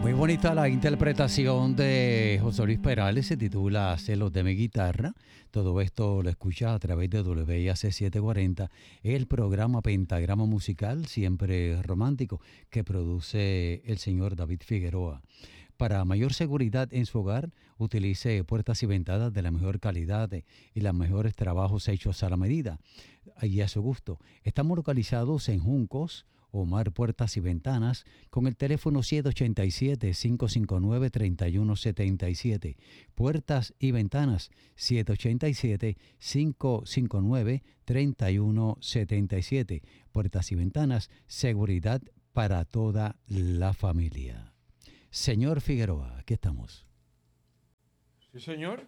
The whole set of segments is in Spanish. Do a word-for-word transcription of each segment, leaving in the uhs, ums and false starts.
Muy bonita la interpretación de José Luis Perales, se titula Celos de mi guitarra. Todo esto lo escuchas a través de W I A C setecientos cuarenta, el programa Pentagrama Musical, siempre romántico, que produce el señor David Figueroa. Para mayor seguridad en su hogar, utilice puertas y ventanas de la mejor calidad y los mejores trabajos hechos a la medida y a su gusto. Estamos localizados en Juncos, Omar Puertas y Ventanas, con el teléfono siete ocho siete, cinco cinco nueve, tres uno siete siete. Puertas y Ventanas, siete ocho siete, cinco cinco nueve, tres uno siete siete. Puertas y Ventanas, seguridad para toda la familia. Señor Figueroa, aquí estamos. Sí, señor.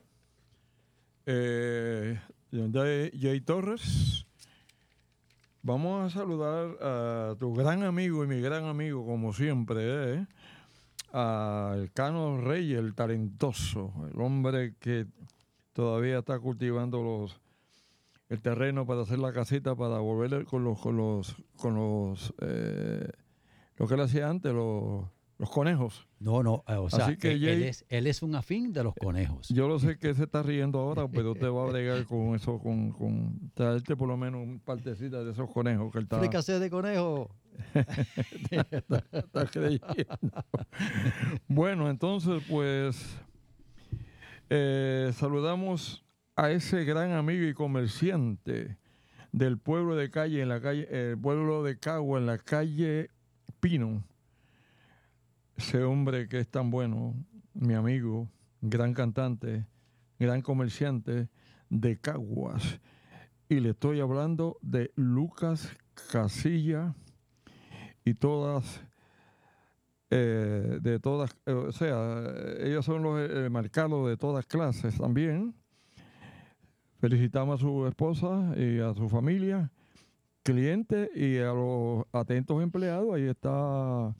Eh, Jay Torres. Vamos a saludar a tu gran amigo y mi gran amigo, como siempre, ¿eh? A Elcano Reyes, el talentoso, el hombre que todavía está cultivando los el terreno para hacer la casita, para volver con los con los con los eh, lo que él hacía antes, los los conejos. No, no, o sea, Así que él, Jay, él, es, él es un afín de los conejos. Yo lo sé que se está riendo ahora, pero usted va a bregar con eso, con, con traerte por lo menos un partecita de esos conejos que él está... ¡Frícase de conejo! está, está creyendo. Bueno, entonces, pues, eh, saludamos a ese gran amigo y comerciante del pueblo de calle, en la calle, el pueblo de Cagua, en la calle Pino. Ese hombre que es tan bueno, mi amigo, gran cantante, gran comerciante de Caguas. Y le estoy hablando de Lucas Casilla y todas, eh, de todas, eh, o sea, ellos son los eh, mercados de todas clases también. Felicitamos a su esposa y a su familia, clientes y a los atentos empleados. Ahí está...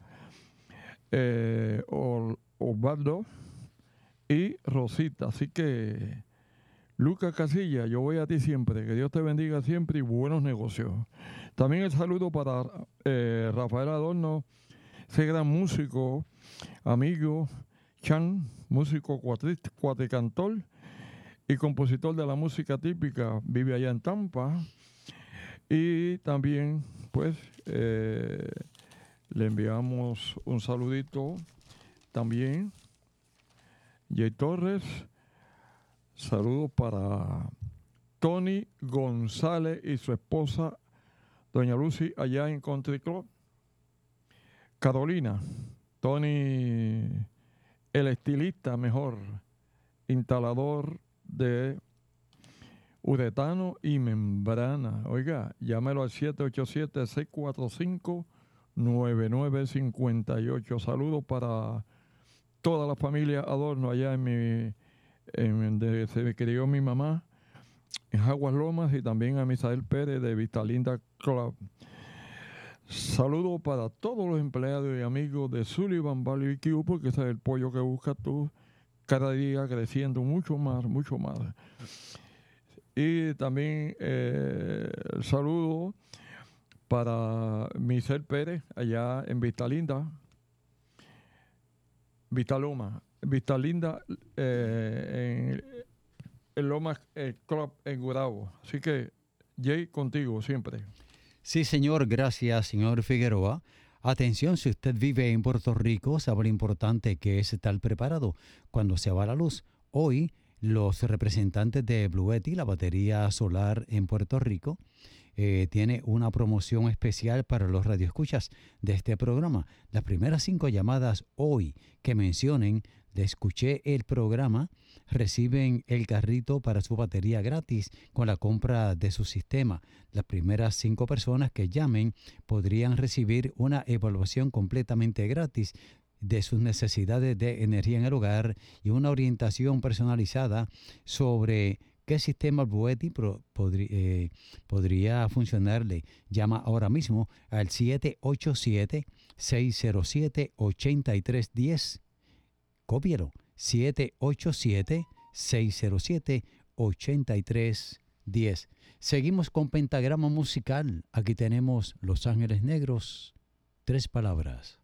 Eh, Osvaldo y Rosita. Así que, Lucas Casilla, yo voy a ti siempre. Que Dios te bendiga siempre y buenos negocios. También el saludo para eh, Rafael Adorno, ese gran músico, amigo, Chan, músico cuatrista, cuatricantor y compositor de la música típica. Vive allá en Tampa. Y también, pues, eh, le enviamos un saludito también. Jay Torres, saludos para Tony González y su esposa, doña Lucy, allá en Country Club. Carolina, Tony, el estilista mejor, instalador de uretano y membrana. Oiga, llámelo al siete ocho siete, seis cuatro cinco, nueve nueve cinco ocho. Saludos para toda la familia Adorno allá en mi, en donde se crió mi mamá, en Aguas Lomas, y también a Misael Pérez de Vistalinda Club. Saludos para todos los empleados y amigos de Sullivan Barbecue, porque ese es el pollo que buscas tú, cada día creciendo mucho más, mucho más. Y también eh, el saludo para Misael Pérez, allá en Vistalinda, Vistaloma, Vistalinda, eh, en el Lomas eh, Club en Gurabo. Así que, Jay, contigo siempre. Sí, señor, gracias, señor Figueroa. Atención, si usted vive en Puerto Rico, sabe lo importante que es estar preparado cuando se va la luz. Hoy, los representantes de Bluetti, la batería solar en Puerto Rico, Eh, tiene una promoción especial para los radioescuchas de este programa. Las primeras cinco llamadas hoy que mencionen de escuché el programa reciben el carrito para su batería gratis con la compra de su sistema. Las primeras cinco personas que llamen podrían recibir una evaluación completamente gratis de sus necesidades de energía en el hogar y una orientación personalizada sobre ¿qué sistema Bluetti pro, podri, eh, podría funcionarle? Llama ahora mismo al siete ocho siete, seis cero siete, ocho tres uno cero. Cópielo, siete ocho siete, seis cero siete, ocho tres uno cero. Seguimos con Pentagrama Musical. Aquí tenemos Los Ángeles Negros. Tres palabras.